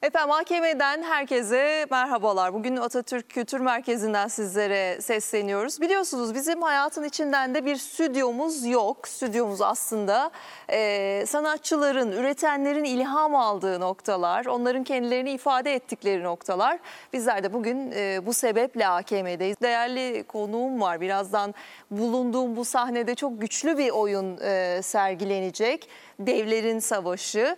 Efendim AKM'den herkese merhabalar. Bugün Atatürk Kültür Merkezi'nden sizlere sesleniyoruz. Biliyorsunuz bizim hayatın içinden de bir stüdyomuz yok. Stüdyomuz aslında sanatçıların, üretenlerin ilham aldığı noktalar, onların kendilerini ifade ettikleri noktalar. Bizler de bugün bu sebeple AKM'deyiz. Değerli konuğum var. Birazdan bulunduğum bu sahnede çok güçlü bir oyun sergilenecek. Devlerin Savaşı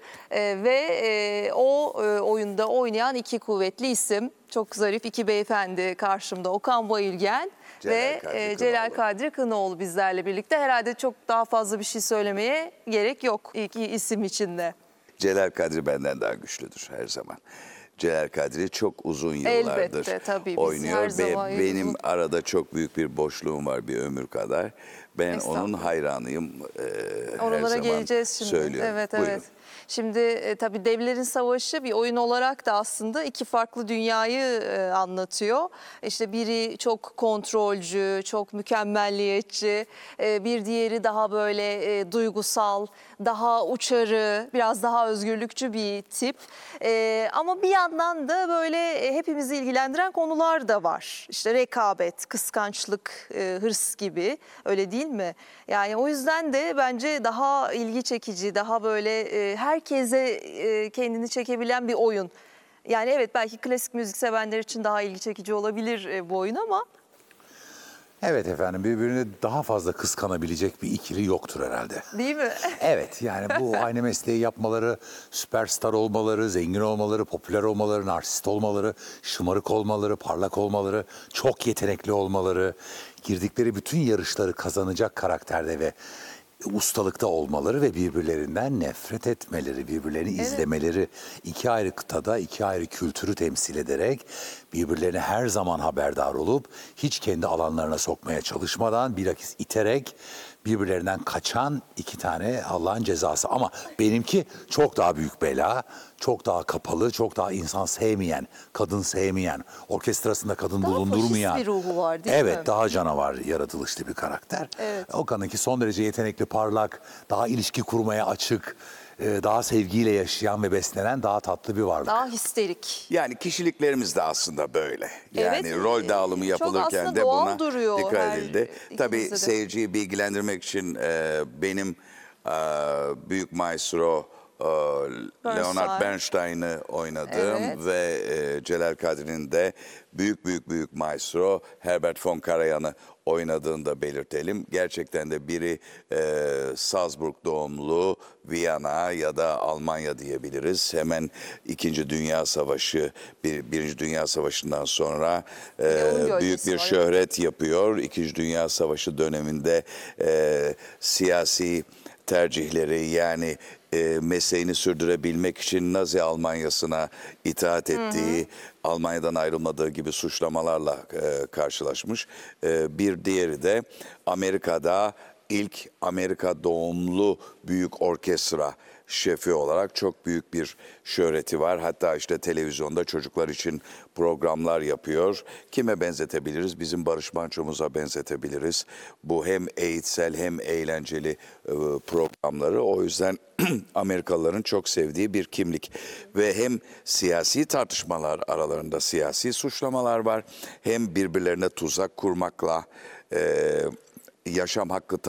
ve o oyunda oynayan iki kuvvetli isim. Çok zarif iki beyefendi karşımda. Okan Bayülgen ve Celal Kadri Kınaoğlu bizlerle birlikte. Herhalde çok daha fazla bir şey söylemeye gerek yok iki isim içinde. Celal Kadri benden daha güçlüdür her zaman. Celal Kadri çok uzun yıllardır elbette, tabii, oynuyor ve benim arada çok büyük bir boşluğum var, bir ömür kadar. Ben onun hayranıyım. Oralara her geleceğiz şimdi. Söylüyorum. Evet, Buyurun. evet. Şimdi tabii Devlerin Savaşı bir oyun olarak da aslında iki farklı dünyayı anlatıyor. İşte biri çok kontrolcü, çok mükemmelliyetçi, bir diğeri daha böyle duygusal, daha uçarı, biraz daha özgürlükçü bir tip. Ama bir yandan da böyle hepimizi ilgilendiren konular da var. İşte rekabet, kıskançlık, hırs gibi, öyle değil mi? Yani o yüzden de bence daha ilgi çekici, daha böyle herkese kendini çekebilen bir oyun. Yani evet, belki klasik müzik sevenler için daha ilgi çekici olabilir bu oyun ama. Evet efendim, birbirini daha fazla kıskanabilecek bir ikili yoktur herhalde. Değil mi? Evet, yani bu aynı mesleği yapmaları, süperstar olmaları, zengin olmaları, popüler olmaları, narsist olmaları, şımarık olmaları, parlak olmaları, çok yetenekli olmaları, girdikleri bütün yarışları kazanacak karakterde ve ustalıkta olmaları ve birbirlerinden nefret etmeleri, birbirlerini izlemeleri, iki ayrı kıtada, iki ayrı kültürü temsil ederek birbirlerine her zaman haberdar olup hiç kendi alanlarına sokmaya çalışmadan bilakis iterek birbirlerinden kaçan iki tane Allah'ın cezası. Ama benimki çok daha büyük bela, çok daha kapalı, çok daha insan sevmeyen, kadın sevmeyen, orkestrasında kadın daha bulundurmayan. Daha faşist bir ruhu var değil mi? Evet, daha canavar yaratılışlı bir karakter. Evet. Okan'ınki son derece yetenekli, parlak, daha ilişki kurmaya açık, daha sevgiyle yaşayan ve beslenen daha tatlı bir varlık. Daha histerik. Yani kişiliklerimiz de aslında böyle. Yani Evet, rol dağılımı çok yapılırken aslında de doğal buna duruyor dikkat edildi. Tabii ikimizde de. seyirciyi bilgilendirmek için benim büyük maestro Leonard Bernstein'ı oynadım ve Celal Kadri'nin de büyük maestro Herbert von Karajan'ı oynadığını da belirtelim. Gerçekten de biri Salzburg doğumlu, Viyana ya da Almanya diyebiliriz. Hemen İkinci Dünya Savaşı, Birinci Dünya Savaşı'ndan sonra büyük bir şöhret yapıyor. İkinci Dünya Savaşı döneminde siyasi tercihleri, yani mesleğini sürdürebilmek için Nazi Almanyası'na itaat ettiği, Almanya'dan ayrılmadığı gibi suçlamalarla karşılaşmış. Bir diğeri de Amerika'da ilk Amerika doğumlu büyük orkestra şefi olarak çok büyük bir şöhreti var. Hatta işte televizyonda çocuklar için programlar yapıyor. Kime benzetebiliriz? Bizim Barış Manço'muza benzetebiliriz. Bu hem eğitsel hem eğlenceli programları. O yüzden Amerikalıların çok sevdiği bir kimlik. Ve hem siyasi tartışmalar, aralarında siyasi suçlamalar var, hem birbirlerine tuzak kurmakla yaşam hakkı